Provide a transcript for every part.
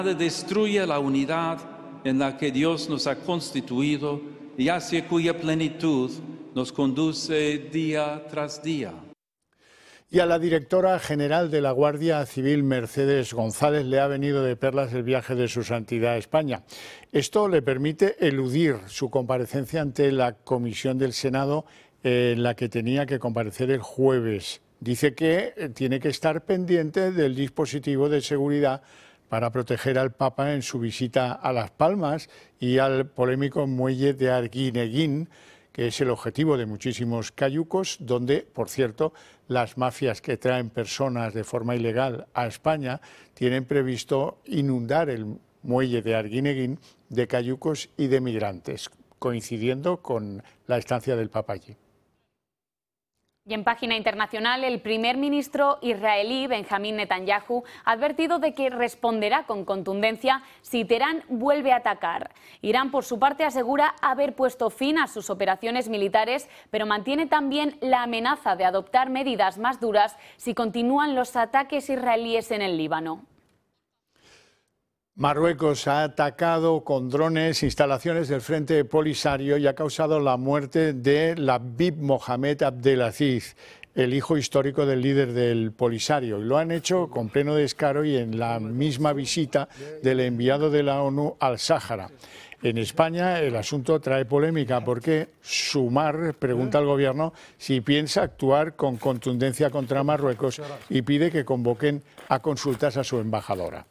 Destruye la unidad en la que Dios nos ha constituido y hacia cuya plenitud nos conduce día tras día. Y a la directora general de la Guardia Civil, Mercedes González, le ha venido de perlas el viaje de su santidad a España. Esto le permite eludir su comparecencia ante la comisión del Senado en la que tenía que comparecer el jueves. Dice que tiene que estar pendiente del dispositivo de seguridad para proteger al Papa en su visita a Las Palmas y al polémico muelle de Arguineguín, que es el objetivo de muchísimos cayucos, donde, por cierto, las mafias que traen personas de forma ilegal a España tienen previsto inundar el muelle de Arguineguín de cayucos y de migrantes, coincidiendo con la estancia del Papa allí. Y en página internacional, el primer ministro israelí, Benjamín Netanyahu, ha advertido de que responderá con contundencia si Teherán vuelve a atacar. Irán, por su parte, asegura haber puesto fin a sus operaciones militares, pero mantiene también la amenaza de adoptar medidas más duras si continúan los ataques israelíes en el Líbano. Marruecos ha atacado con drones instalaciones del Frente Polisario y ha causado la muerte de Labib Mohamed Abdelaziz, el hijo histórico del líder del Polisario. Y lo han hecho con pleno descaro y en la misma visita del enviado de la ONU al Sáhara. En España el asunto trae polémica porque Sumar pregunta al gobierno si piensa actuar con contundencia contra Marruecos y pide que convoquen a consultas a su embajadora.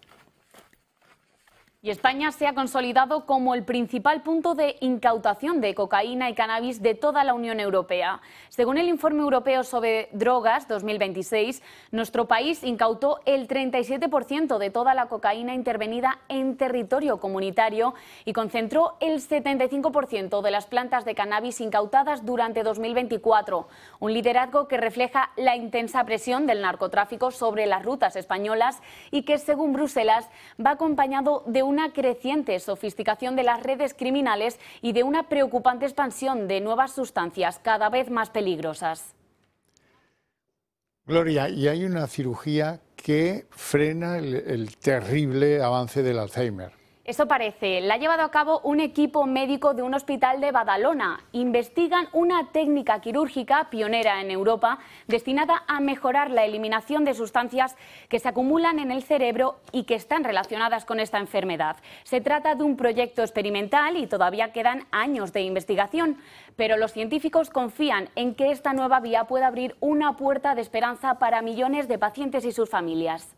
Y España se ha consolidado como el principal punto de incautación de cocaína y cannabis de toda la Unión Europea. Según el Informe Europeo sobre Drogas 2026, nuestro país incautó el 37% de toda la cocaína intervenida en territorio comunitario y concentró el 75% de las plantas de cannabis incautadas durante 2024. Un liderazgo que refleja la intensa presión del narcotráfico sobre las rutas españolas y que, según Bruselas, va acompañado de una creciente sofisticación de las redes criminales y de una preocupante expansión de nuevas sustancias cada vez más peligrosas. Gloria, y hay una cirugía que frena el terrible avance del Alzheimer. Eso parece. La ha llevado a cabo un equipo médico de un hospital de Badalona. Investigan una técnica quirúrgica pionera en Europa destinada a mejorar la eliminación de sustancias que se acumulan en el cerebro y que están relacionadas con esta enfermedad. Se trata de un proyecto experimental y todavía quedan años de investigación, pero los científicos confían en que esta nueva vía pueda abrir una puerta de esperanza para millones de pacientes y sus familias.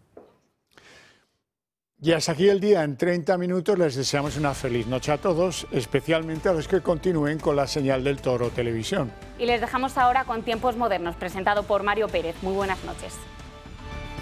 Y hasta aquí el día en 30 minutos. Les deseamos una feliz noche a todos, especialmente a los que continúen con la señal del Toro Televisión. Y les dejamos ahora con Tiempos Modernos, presentado por Mario Pérez. Muy buenas noches.